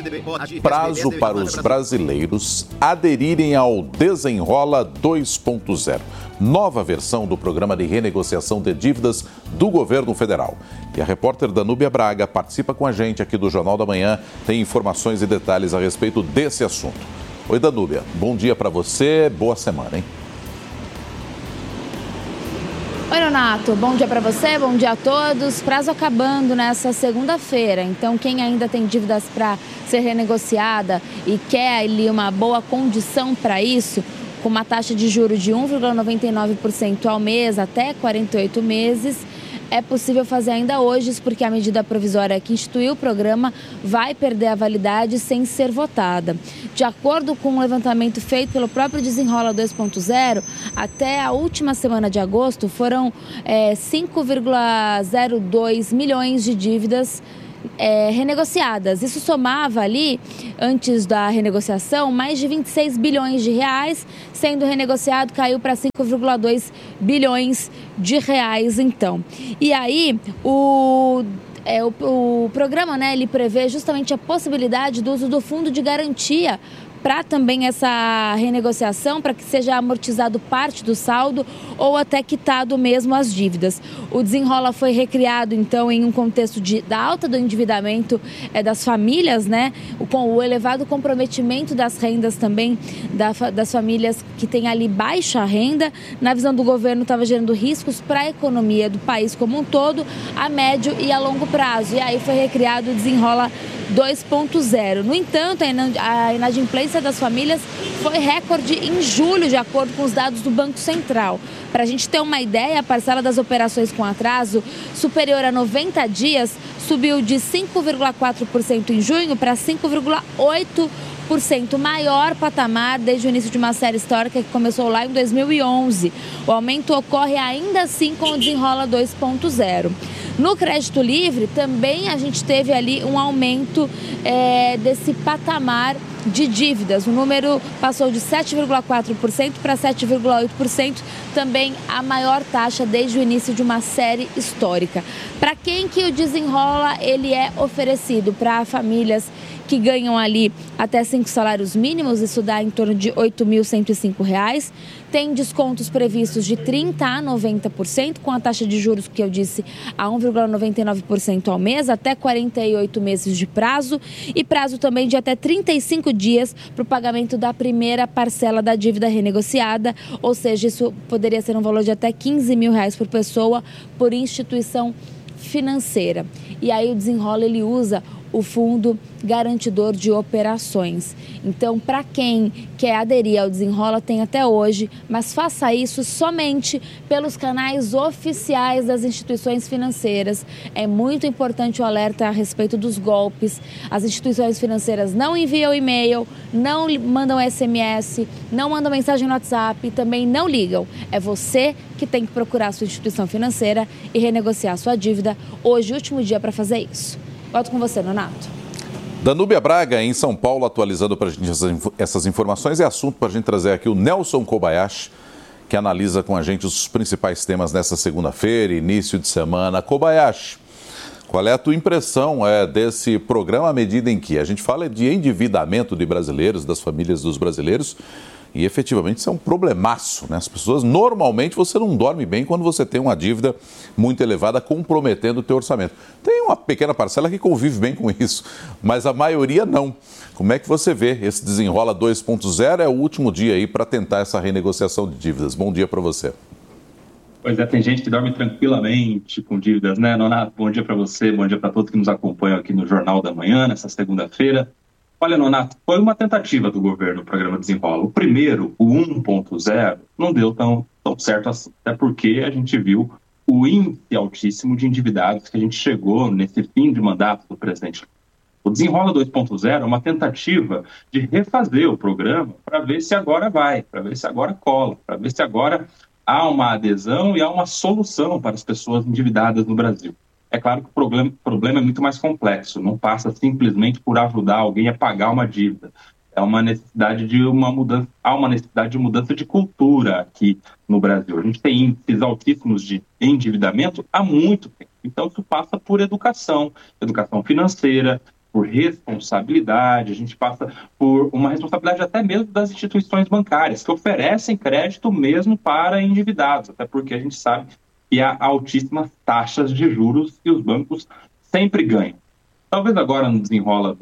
prazo para os brasileiros aderirem ao Desenrola 2.0, nova versão do programa de renegociação de dívidas do governo federal. E a repórter Danúbia Braga participa com a gente aqui do Jornal da Manhã, tem informações e detalhes a respeito desse assunto. Oi, Danúbia, bom dia para você, boa semana, hein? Oi, Leonato, bom dia para você, bom dia a todos. Prazo acabando nessa segunda-feira, então quem ainda tem dívidas para ser renegociada e quer ali uma boa condição para isso, com uma taxa de juros de 1,99% ao mês até 48 meses, é possível fazer ainda hoje, porque a medida provisória que instituiu o programa vai perder a validade sem ser votada. De acordo com um levantamento feito pelo próprio Desenrola 2.0, até a última semana de agosto foram 5,02 milhões de dívidas renegociadas. Isso somava ali, antes da renegociação, mais de 26 bilhões de reais, sendo renegociado, caiu para 5,2 bilhões de reais, então. E aí, o programa, né, ele prevê justamente a possibilidade do uso do fundo de garantia para também essa renegociação, para que seja amortizado parte do saldo ou até quitado mesmo as dívidas. O Desenrola foi recriado, então, em um contexto da alta do endividamento das famílias, né? Com o elevado comprometimento das rendas também das famílias que têm ali baixa renda. Na visão do governo, estava gerando riscos para a economia do país como um todo, a médio e a longo prazo. E aí foi recriado o Desenrola 2.0. No entanto, a inadimplência das famílias foi recorde em julho, de acordo com os dados do Banco Central. Para a gente ter uma ideia, a parcela das operações com atraso superior a 90 dias subiu de 5,4% em junho para 5,8%, maior patamar desde o início de uma série histórica que começou lá em 2011. O aumento ocorre ainda assim com o Desenrola 2.0. No crédito livre, também a gente teve ali um aumento desse patamar de dívidas. O número passou de 7,4% para 7,8%, também a maior taxa desde o início de uma série histórica. Para quem que o Desenrola ele é oferecido? Para famílias que ganham ali até 5 salários mínimos, isso dá em torno de R$ 8.105. Tem descontos previstos de 30% a 90%, com a taxa de juros que eu disse a 1,99% ao mês, até 48 meses de prazo, e prazo também de até 35 dias para o pagamento da primeira parcela da dívida renegociada, ou seja, isso poderia ser um valor de até R$ 15 mil por pessoa, por instituição financeira. E aí o Desenrola ele usa o Fundo Garantidor de Operações. Então, para quem quer aderir ao Desenrola, tem até hoje, mas faça isso somente pelos canais oficiais das instituições financeiras. É muito importante o alerta a respeito dos golpes. As instituições financeiras não enviam e-mail, não mandam SMS, não mandam mensagem no WhatsApp e também não ligam. É você que tem que procurar a sua instituição financeira e renegociar a sua dívida. Hoje, último dia para fazer isso. Volto com você, Leonato. Danúbia Braga, em São Paulo, atualizando para a gente essas informações. É assunto para a gente trazer aqui o Nelson Kobayashi, que analisa com a gente os principais temas nessa segunda-feira, início de semana. Kobayashi, qual é a tua impressão desse programa à medida em que a gente fala de endividamento de brasileiros, das famílias dos brasileiros, e efetivamente isso é um problemaço, né? As pessoas, normalmente, você não dorme bem quando você tem uma dívida muito elevada comprometendo o teu orçamento. Tem uma pequena parcela que convive bem com isso, mas a maioria não. Como é que você vê esse Desenrola 2.0? É o último dia aí para tentar essa renegociação de dívidas. Bom dia para você. Pois é, tem gente que dorme tranquilamente com dívidas, né, Nonato? Bom dia para você, bom dia para todos que nos acompanham aqui no Jornal da Manhã, nessa segunda-feira. Olha, Nonato, foi uma tentativa do governo, o programa Desenrola. O primeiro, o 1.0, não deu tão certo assim, até porque a gente viu o índice altíssimo de endividados que a gente chegou nesse fim de mandato do presidente. O Desenrola 2.0 é uma tentativa de refazer o programa para ver se agora vai, para ver se agora cola, para ver se agora há uma adesão e há uma solução para as pessoas endividadas no Brasil. É claro que o problema é muito mais complexo, não passa simplesmente por ajudar alguém a pagar uma dívida. É uma necessidade de uma mudança, há uma necessidade de mudança de cultura aqui no Brasil. A gente tem índices altíssimos de endividamento há muito tempo. Então, isso passa por educação financeira, por responsabilidade, a gente passa por uma responsabilidade até mesmo das instituições bancárias, que oferecem crédito mesmo para endividados, até porque a gente sabe que há altíssimas taxas de juros e os bancos sempre ganham. Talvez agora no Desenrola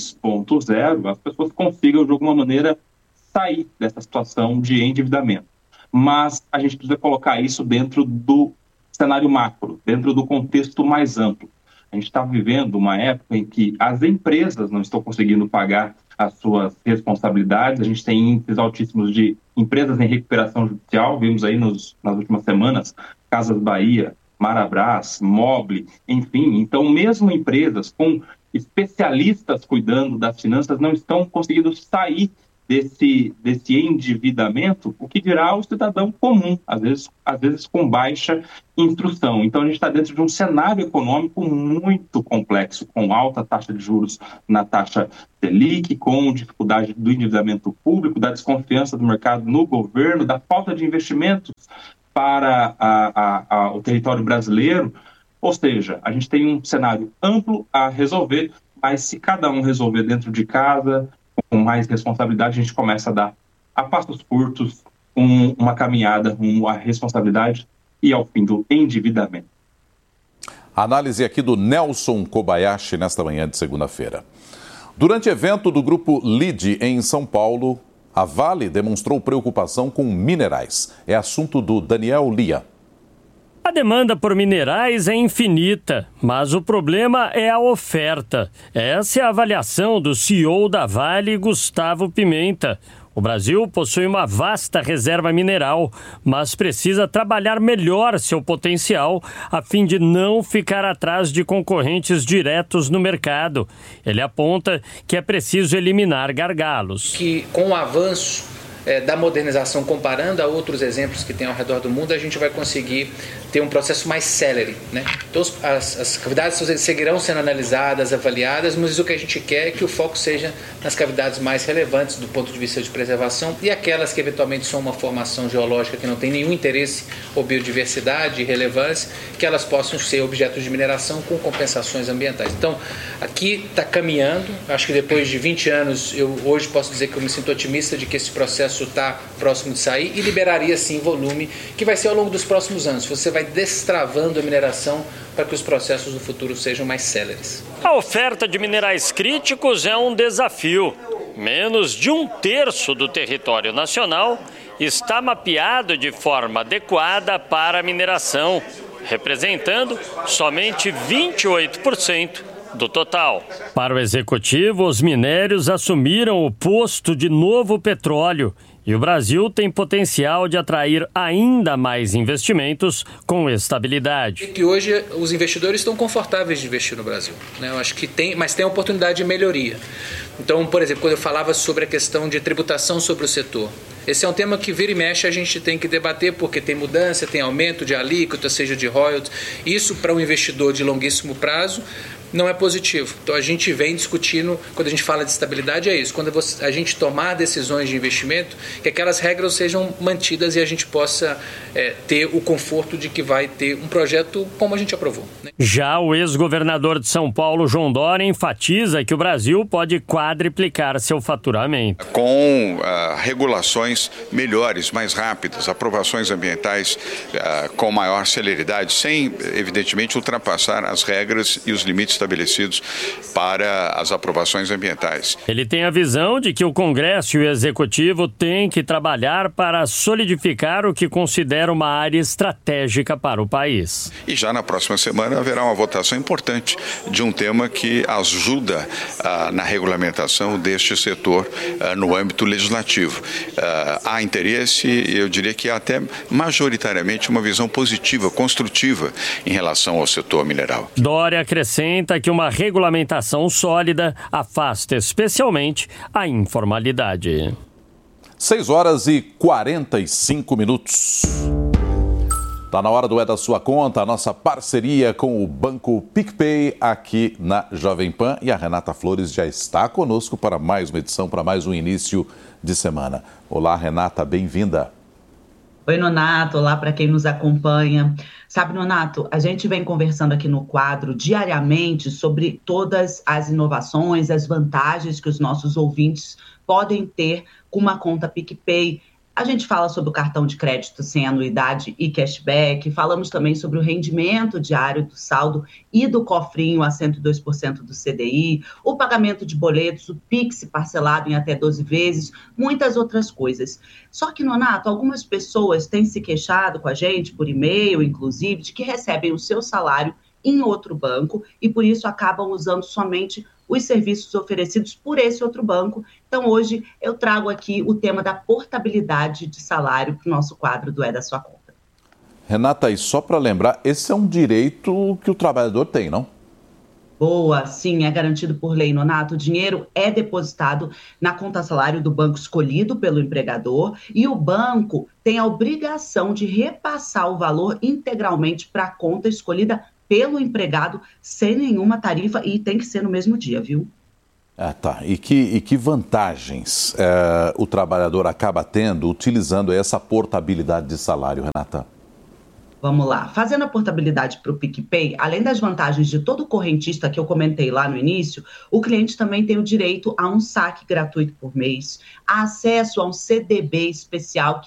2.0 as pessoas consigam de alguma maneira sair dessa situação de endividamento. Mas a gente precisa colocar isso dentro do cenário macro, dentro do contexto mais amplo. A gente está vivendo uma época em que as empresas não estão conseguindo pagar as suas responsabilidades. A gente tem índices altíssimos de empresas em recuperação judicial. Vimos aí nas últimas semanas, Casas Bahia, Marabras, Mobile, enfim. Então, mesmo empresas com especialistas cuidando das finanças não estão conseguindo sair desse endividamento, o que dirá o cidadão comum, às vezes com baixa instrução. Então, a gente está dentro de um cenário econômico muito complexo, com alta taxa de juros na taxa Selic, com dificuldade do endividamento público, da desconfiança do mercado no governo, da falta de investimentos para o território brasileiro. Ou seja, a gente tem um cenário amplo a resolver, mas se cada um resolver dentro de casa, com mais responsabilidade, a gente começa a dar a passos curtos uma caminhada rumo à responsabilidade e ao fim do endividamento. Análise aqui do Nelson Kobayashi nesta manhã de segunda-feira. Durante evento do grupo LIDE em São Paulo, a Vale demonstrou preocupação com minerais. É assunto do Daniel Lia. A demanda por minerais é infinita, mas o problema é a oferta. Essa é a avaliação do CEO da Vale, Gustavo Pimenta. O Brasil possui uma vasta reserva mineral, mas precisa trabalhar melhor seu potencial a fim de não ficar atrás de concorrentes diretos no mercado. Ele aponta que é preciso eliminar gargalos. Que com o avanço da modernização, comparando a outros exemplos que tem ao redor do mundo, a gente vai conseguir ter um processo mais célere, né? Então, as cavidades seguirão sendo analisadas, avaliadas, mas o que a gente quer é que o foco seja nas cavidades mais relevantes do ponto de vista de preservação e aquelas que eventualmente são uma formação geológica que não tem nenhum interesse ou biodiversidade e relevância, que elas possam ser objetos de mineração com compensações ambientais. Então, aqui está caminhando. Acho que depois de 20 anos, eu hoje posso dizer que eu me sinto otimista de que esse processo está próximo de sair e liberaria sim volume, que vai ser ao longo dos próximos anos. Você vai destravando a mineração para que os processos do futuro sejam mais céleres. A oferta de minerais críticos é um desafio. Menos de 1/3 do território nacional está mapeado de forma adequada para a mineração, representando somente 28% do total. Para o executivo, os minérios assumiram o posto de novo petróleo e o Brasil tem potencial de atrair ainda mais investimentos com estabilidade. Que hoje os investidores estão confortáveis de investir no Brasil, né? Eu acho que tem, mas tem oportunidade de melhoria. Então, por exemplo, quando eu falava sobre a questão de tributação sobre o setor, esse é um tema que vira e mexe a gente tem que debater, porque tem mudança, tem aumento de alíquota, seja de royalties. Isso para um investidor de longuíssimo prazo não é positivo. Então a gente vem discutindo, quando a gente fala de estabilidade, é isso. Quando a gente tomar decisões de investimento, que aquelas regras sejam mantidas e a gente possa ter o conforto de que vai ter um projeto como a gente aprovou, né? Já o ex-governador de São Paulo, João Dória, enfatiza que o Brasil pode quadriplicar seu faturamento. Com regulações melhores, mais rápidas, aprovações ambientais com maior celeridade, sem, evidentemente, ultrapassar as regras e os limites estabelecidos para as aprovações ambientais. Ele tem a visão de que o Congresso e o Executivo têm que trabalhar para solidificar o que considera uma área estratégica para o país. E já na próxima semana haverá uma votação importante de um tema que ajuda na regulamentação deste setor no âmbito legislativo. Há interesse, eu diria que há até majoritariamente uma visão positiva, construtiva em relação ao setor mineral. Dória acrescenta que uma regulamentação sólida afasta especialmente a informalidade. 6h45. Está na hora do É da Sua Conta, a nossa parceria com o Banco PicPay aqui na Jovem Pan. E a Renata Flores já está conosco para mais uma edição, para mais um início de semana. Olá, Renata, bem-vinda. Oi, Nonato, olá para quem nos acompanha. Sabe, Nonato, a gente vem conversando aqui no quadro diariamente sobre todas as inovações, as vantagens que os nossos ouvintes podem ter com uma conta PicPay. A gente fala sobre o cartão de crédito sem anuidade e cashback, falamos também sobre o rendimento diário do saldo e do cofrinho a 102% do CDI, o pagamento de boletos, o Pix parcelado em até 12 vezes, muitas outras coisas. Só que, Nonato, algumas pessoas têm se queixado com a gente, por e-mail, inclusive, de que recebem o seu salário em outro banco e, por isso, acabam usando somente os serviços oferecidos por esse outro banco. Então, hoje, eu trago aqui o tema da portabilidade de salário para o nosso quadro do É da Sua Conta. Renata, e só para lembrar, esse é um direito que o trabalhador tem, não? Boa, sim, é garantido por lei, Nonato. O dinheiro é depositado na conta salário do banco escolhido pelo empregador e o banco tem a obrigação de repassar o valor integralmente para a conta escolhida pelo empregado, sem nenhuma tarifa, e tem que ser no mesmo dia, viu? Tá. E que vantagens o trabalhador acaba tendo utilizando essa portabilidade de salário, Renata? Vamos lá. Fazendo a portabilidade para o PicPay, além das vantagens de todo correntista que eu comentei lá no início, o cliente também tem o direito a um saque gratuito por mês, acesso a um CDB especial que